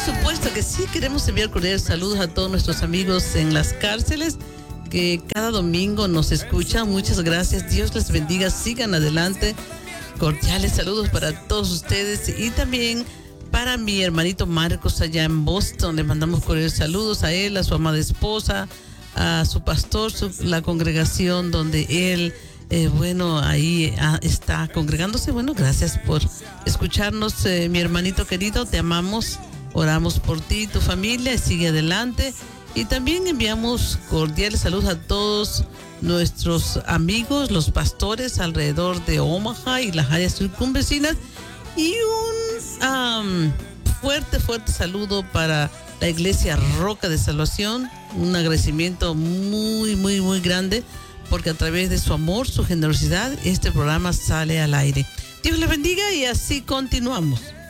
supuesto que sí, queremos enviar cordiales saludos a todos nuestros amigos en las cárceles que cada domingo nos escuchan. Muchas gracias, Dios les bendiga, sigan adelante. Cordiales saludos para todos ustedes y también para mi hermanito Marcos allá en Boston. Le mandamos cordiales saludos a él, a su amada esposa, a su pastor, la congregación donde él, ahí está congregándose. Bueno, gracias por escucharnos, mi hermanito querido, te amamos, oramos por ti y tu familia, sigue adelante. Y también enviamos cordiales saludos a todos nuestros amigos, los pastores alrededor de Omaha y las áreas circunvecinas. Y un fuerte saludo para la Iglesia Roca de Salvación. Un agradecimiento muy grande, porque a través de su amor, su generosidad, este programa sale al aire. Dios les bendiga y así continuamos.